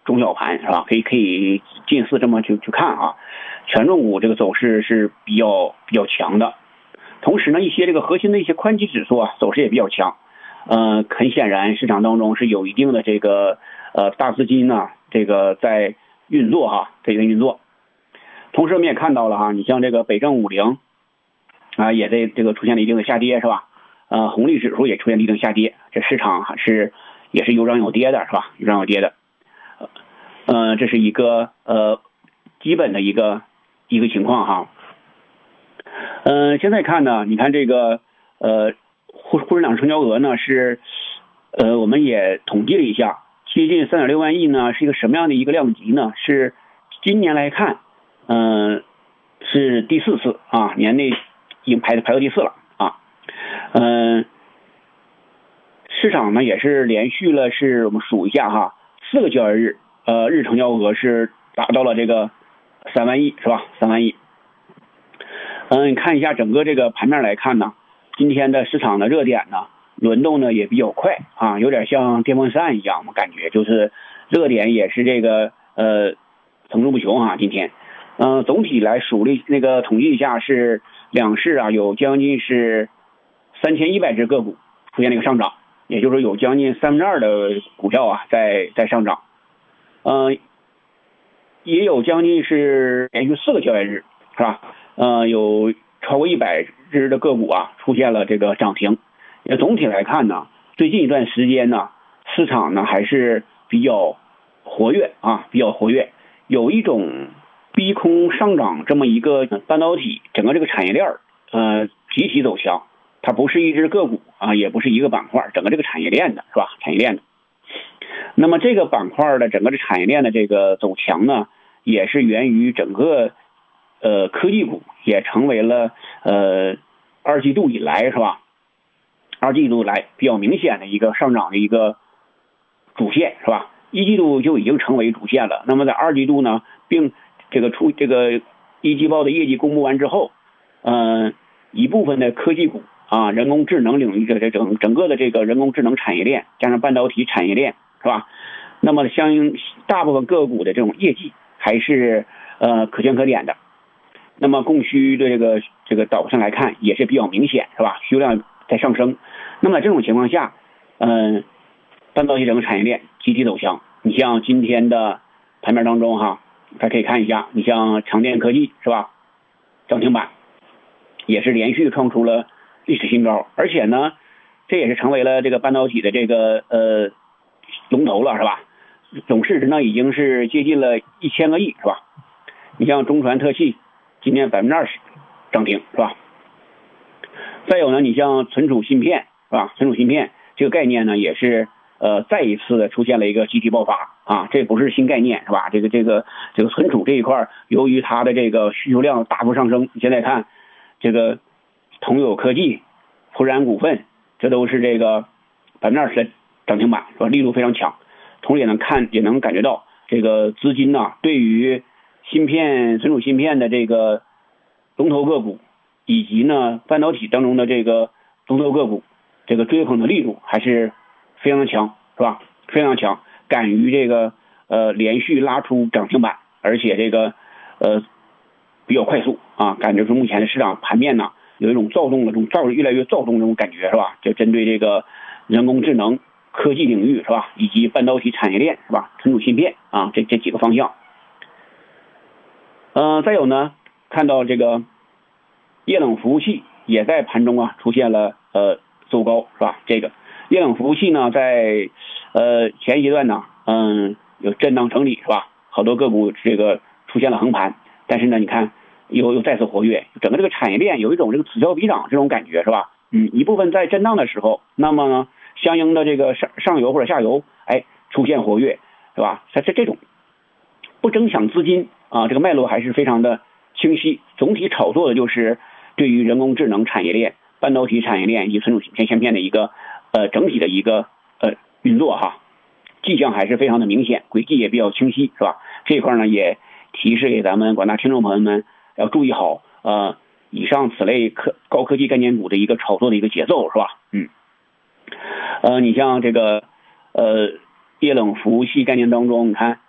中小盘是吧？可以近似这么去看啊。权重股这个走势是比较强的，同时呢，一些这个核心的一些宽基指数啊，走势也比较强。很显然市场当中是有一定的这个大资金呢，这个在运作哈，这个运作。同时我们也看到了哈，你像这个北证50啊，也在这个出现了一定的下跌是吧？红利指数也出现了一定下跌，这市场也是有涨有跌的是吧？有涨有跌的。这是一个基本的一个情况哈。现在看呢，你看这个沪深两成交额呢是我们也统计了一下，接近3.6万亿呢是一个什么样的一个量级呢？是今年来看，是第4次啊，年内已经排到第4了啊。市场呢也是连续了，是我们数一下哈，4个交易日，日成交额是达到了这个3万亿是吧？3万亿。你看一下整个这个盘面来看呢，今天的市场的热点呢，轮动呢也比较快啊，有点像电风扇一样，我感觉就是热点也是这个层出不穷啊。今天，总体来数了那个统计一下，是两市啊有将近是3100只个股出现了一个上涨，也就是有将近2/3的股票啊在上涨，也有将近是连续4个交易日是吧？有超过100只的个股啊出现了这个涨停。也总体来看呢，最近一段时间呢，市场呢还是比较活跃啊，有一种逼空上涨这么一个半导体整个这个产业链集体走强，它不是一只个股啊，也不是一个板块，整个这个产业链的是吧？产业链的。那么这个板块的整个的产业链的这个走强呢，也是源于整个科技股也成为了二季度以来是吧？二季度来比较明显的一个上涨的一个主线是吧？一季度就已经成为主线了。那么在二季度呢，并这个一季报的业绩公布完之后，一部分的科技股啊，人工智能领域的整个的这个人工智能产业链加上半导体产业链是吧？那么相应大部分个股的这种业绩还是可圈可点的。那么供需的这个导向来看也是比较明显是吧？需求量在上升。那么在这种情况下，半导体整个产业链集体走强。你像今天的盘面当中哈，大家可以看一下，你像长电科技是吧？涨停板也是连续创出了历史新高，而且呢，这也是成为了这个半导体的这个龙头了是吧？总市值呢已经是接近了1000个亿是吧？你像中传特气今天20%涨停是吧？再有呢，你像存储芯片是吧？存储芯片这个概念呢也是再一次的出现了一个集体爆发啊，这不是新概念是吧？这个存储这一块，由于它的这个需求量大幅上升，你现在看这个同友科技、普然股份，这都是这个20%的涨停板是吧？力度非常强。同时也能感觉到这个资金呢，对于存储芯片的这个龙头个股，以及呢半导体当中的这个龙头个股，这个追捧的力度还是非常强是吧？非常强，敢于这个连续拉出涨停板，而且这个比较快速啊，感觉是目前的市场盘面呢有一种躁动的越来越躁动这种感觉是吧？就针对这个人工智能科技领域是吧，以及半导体产业链是吧，存储芯片啊，这几个方向。再有呢，看到这个液冷服务器也在盘中啊出现了走高是吧？这个液冷服务器呢，在前一阶段呢，有震荡整理是吧？好多个股这个出现了横盘，但是呢，你看又再次活跃，整个这个产业链有一种这个此消彼长这种感觉是吧？一部分在震荡的时候，那么呢，相应的这个上游或者下游，出现活跃是吧？这种不争抢资金啊，这个脉络还是非常的清晰。总体炒作的就是对于人工智能产业链、半导体产业链以及存储芯片的一个整体的一个运作哈，迹象还是非常的明显，轨迹也比较清晰是吧？这一块呢也提示给咱们广大听众朋友们要注意好以上此类高科技概念股的一个炒作的一个节奏是吧？你像这个液冷服务器概念当中，你看